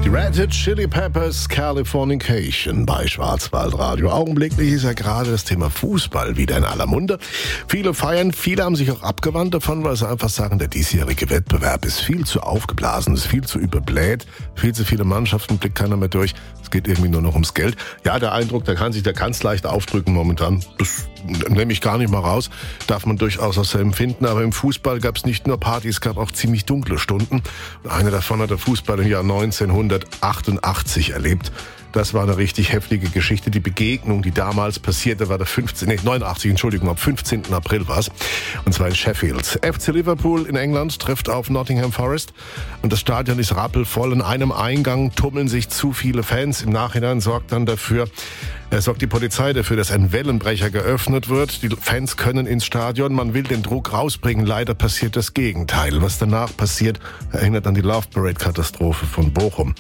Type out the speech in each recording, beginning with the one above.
Die Red Hot Chili Peppers, Californication bei Schwarzwaldradio. Augenblicklich ist ja gerade das Thema Fußball wieder in aller Munde. Viele feiern, viele haben sich auch abgewandt davon, weil sie einfach sagen, der diesjährige Wettbewerb ist viel zu aufgeblasen, ist viel zu überbläht, viel zu viele Mannschaften, blickt keiner mehr durch. Es geht irgendwie nur noch ums Geld. Ja, der Eindruck, der kann sich da ganz leicht aufdrücken momentan. Das nehme ich gar nicht mal raus. Darf man durchaus auch so empfinden. Aber im Fußball gab es nicht nur Partys, es gab auch ziemlich dunkle Stunden. Eine davon hat der Fußball im Jahr 1988 erlebt. Das war eine richtig heftige Geschichte. Die Begegnung, die damals passierte, war am 15. April war es. Und zwar in Sheffield. FC Liverpool in England trifft auf Nottingham Forest. Und das Stadion ist rappelvoll. In einem Eingang tummeln sich zu viele Fans. Im Nachhinein sorgt die Polizei dafür, dass ein Wellenbrecher geöffnet wird. Die Fans können ins Stadion. Man will den Druck rausbringen. Leider passiert das Gegenteil. Was danach passiert, erinnert an die Love Parade-Katastrophe von Bochum.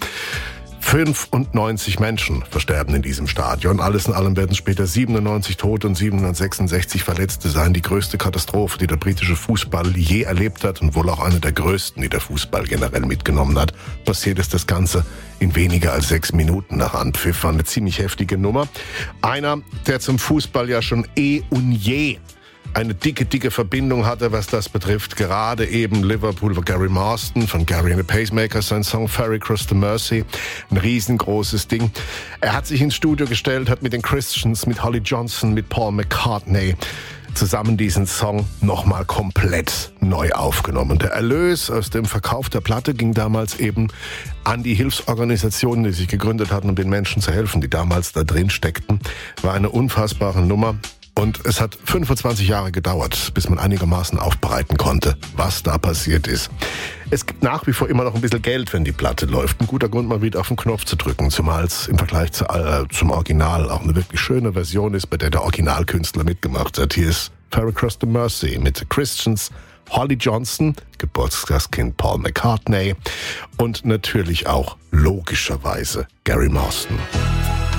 95 Menschen versterben in diesem Stadion. Alles in allem werden später 97 Tote und 766 Verletzte sein. Die größte Katastrophe, die der britische Fußball je erlebt hat und wohl auch eine der größten, die der Fußball generell mitgenommen hat. Passiert ist das Ganze in weniger als 6 Minuten nach Anpfiff. War eine ziemlich heftige Nummer. Einer, der zum Fußball ja schon und je eine dicke Verbindung hatte, was das betrifft. Gerade eben Liverpool, Gary Marston von Gary and the Pacemakers, sein Song Ferry Cross the Mersey. Ein riesengroßes Ding. Er hat sich ins Studio gestellt, hat mit den Christians, mit Holly Johnson, mit Paul McCartney zusammen diesen Song nochmal komplett neu aufgenommen. Der Erlös aus dem Verkauf der Platte ging damals eben an die Hilfsorganisationen, die sich gegründet hatten, um den Menschen zu helfen, die damals da drin steckten. War eine unfassbare Nummer. Und es hat 25 Jahre gedauert, bis man einigermaßen aufbereiten konnte, was da passiert ist. Es gibt nach wie vor immer noch ein bisschen Geld, wenn die Platte läuft. Ein guter Grund, mal wieder auf den Knopf zu drücken, zumal es im Vergleich zum Original auch eine wirklich schöne Version ist, bei der der Originalkünstler mitgemacht hat. Hier ist Ferry Cross the Mersey mit Christians, Holly Johnson, Geburtstagskind Paul McCartney und natürlich auch logischerweise Gary Marston.